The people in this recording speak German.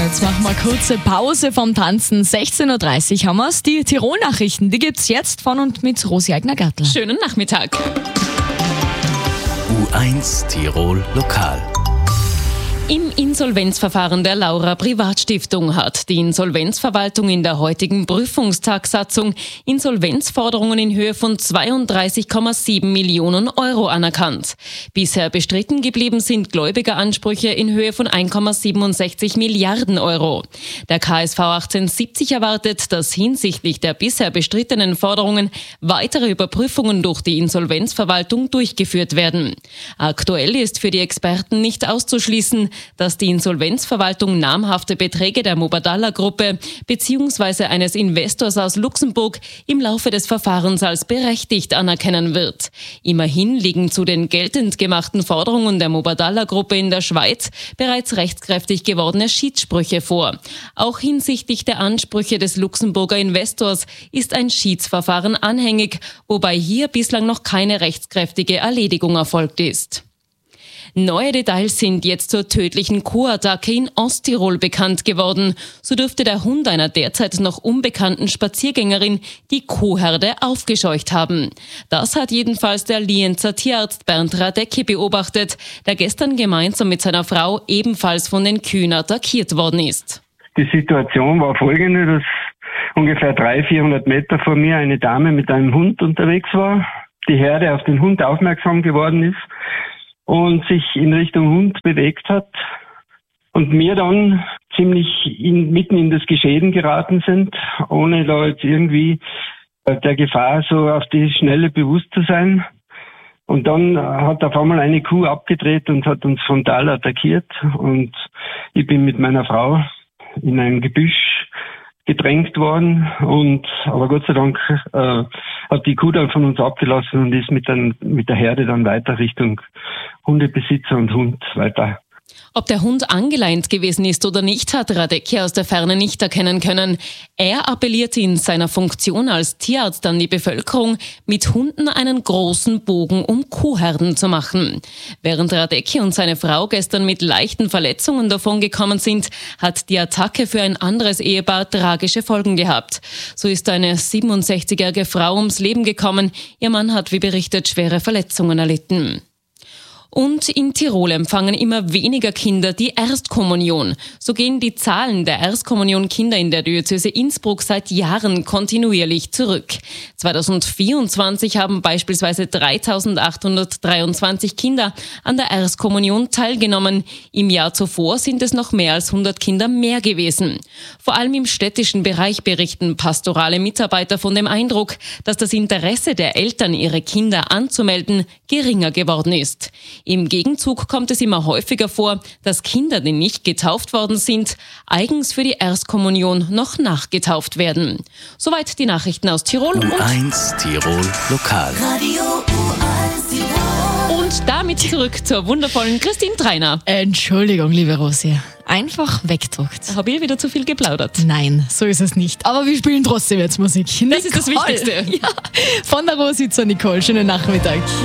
Jetzt machen wir kurze Pause vom Tanzen. 16.30 Uhr haben wir es. Die Tirol-Nachrichten, die gibt's jetzt von und mit Rosi Eigner-Gartl. Schönen Nachmittag. U1 Tirol Lokal. Im Insolvenzverfahren der Laura Privatstiftung hat die Insolvenzverwaltung in der heutigen Prüfungstagsatzung Insolvenzforderungen in Höhe von 32,7 Millionen Euro anerkannt. Bisher bestritten geblieben sind Gläubigeransprüche in Höhe von 1,67 Milliarden Euro. Der KSV 1870 erwartet, dass hinsichtlich der bisher bestrittenen Forderungen weitere Überprüfungen durch die Insolvenzverwaltung durchgeführt werden. Aktuell ist für die Experten nicht auszuschließen, dass die Insolvenzverwaltung namhafte Beträge der Mubadala-Gruppe bzw. eines Investors aus Luxemburg im Laufe des Verfahrens als berechtigt anerkennen wird. Immerhin liegen zu den geltend gemachten Forderungen der Mubadala-Gruppe in der Schweiz bereits rechtskräftig gewordene Schiedssprüche vor. Auch hinsichtlich der Ansprüche des Luxemburger Investors ist ein Schiedsverfahren anhängig, wobei hier bislang noch keine rechtskräftige Erledigung erfolgt ist. Neue Details sind jetzt zur tödlichen Kuhattacke in Osttirol bekannt geworden. So dürfte der Hund einer derzeit noch unbekannten Spaziergängerin die Kuhherde aufgescheucht haben. Das hat jedenfalls der Lienzer Tierarzt Bernd Radecki beobachtet, der gestern gemeinsam mit seiner Frau ebenfalls von den Kühen attackiert worden ist. Die Situation war folgende, dass ungefähr 300-400 Meter vor mir eine Dame mit einem Hund unterwegs war, die Herde auf den Hund aufmerksam geworden ist und sich in Richtung Hund bewegt hat und mir dann ziemlich mitten in das Geschehen geraten sind, ohne da jetzt irgendwie der Gefahr so auf die Schnelle bewusst zu sein. Und dann hat auf einmal eine Kuh abgedreht und hat uns frontal attackiert und ich bin mit meiner Frau in ein Gebüsch gedrängt worden aber Gott sei Dank hat die Kuh dann von uns abgelassen und ist mit der Herde dann weiter Richtung Hundebesitzer und Hund weiter. Ob der Hund angeleint gewesen ist oder nicht, hat Radecki aus der Ferne nicht erkennen können. Er appelliert in seiner Funktion als Tierarzt an die Bevölkerung, mit Hunden einen großen Bogen um Kuhherden zu machen. Während Radecki und seine Frau gestern mit leichten Verletzungen davongekommen sind, hat die Attacke für ein anderes Ehepaar tragische Folgen gehabt. So ist eine 67-jährige Frau ums Leben gekommen. Ihr Mann hat, wie berichtet, schwere Verletzungen erlitten. Und in Tirol empfangen immer weniger Kinder die Erstkommunion. So gehen die Zahlen der Erstkommunionkinder in der Diözese Innsbruck seit Jahren kontinuierlich zurück. 2024 haben beispielsweise 3.823 Kinder an der Erstkommunion teilgenommen. Im Jahr zuvor sind es noch mehr als 100 Kinder mehr gewesen. Vor allem im städtischen Bereich berichten pastorale Mitarbeiter von dem Eindruck, dass das Interesse der Eltern, ihre Kinder anzumelden, geringer geworden ist. Im Gegenzug kommt es immer häufiger vor, dass Kinder, die nicht getauft worden sind, eigens für die Erstkommunion noch nachgetauft werden. Soweit die Nachrichten aus Tirol. U1 Tirol Lokal. Radio U1 Tirol. Und damit zurück zur wundervollen Christine Treiner. Entschuldigung, liebe Rosi. Einfach weggedruckt. Habe ich wieder zu viel geplaudert? Nein, so ist es nicht. Aber wir spielen trotzdem jetzt Musik. Das ist das Wichtigste. Ja, von der Rosi zur Nicole. Schönen Nachmittag.